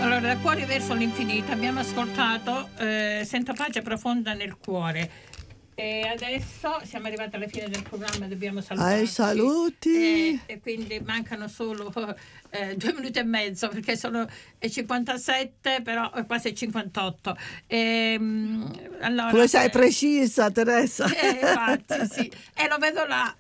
Allora, dal cuore verso l'infinito abbiamo ascoltato Senta pace profonda nel cuore. E adesso siamo arrivati alla fine del programma, dobbiamo salutarci. Saluti! E quindi mancano solo 2 minuti e mezzo, perché sono 57, però quasi 58. Allora, come sei precisa, Teresa? Infatti, sì. E lo vedo là.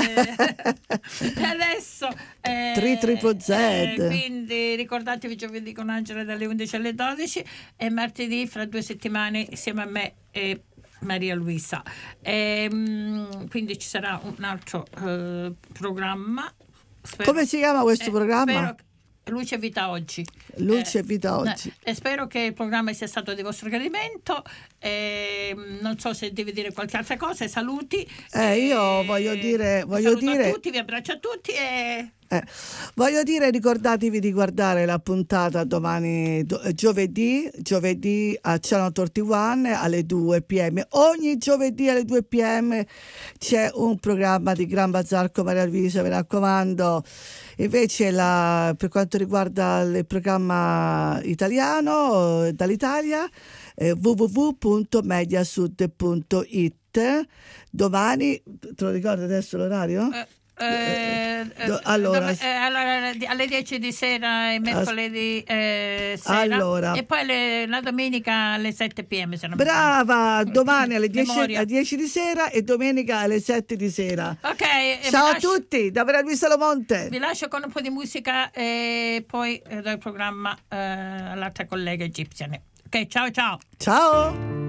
E adesso Triple Z. quindi ricordatevi giovedì con Angela dalle 11 alle 12 e martedì fra 2 settimane insieme a me e Maria Luisa. Quindi ci sarà un altro programma. Come si chiama questo programma? Luce e Vita Oggi. Luce e Vita Oggi. E spero che il programma sia stato di vostro gradimento. Non so se devi dire qualche altra cosa. Saluti. Io voglio dire a tutti, vi abbraccio a tutti e voglio dire, ricordatevi di guardare la puntata domani, giovedì a Channel 31 alle 2 p.m. Ogni giovedì alle 2 p.m. c'è un programma di Gran Bazar con Maria Luisa, mi raccomando. Invece per quanto riguarda il programma italiano dall'Italia, www.mediasud.it. Domani, te lo ricordi adesso l'orario? Allora, alle 10 di sera e mercoledì sera, allora, e poi la domenica alle 7 p.m. Brava, domani alle 10 di sera e domenica alle 7 di sera. Ok, ciao a tutti da Maria Luisa Lomonte. Vi lascio con un po' di musica e poi do il programma all'altra collega egiziana. Ok, ciao.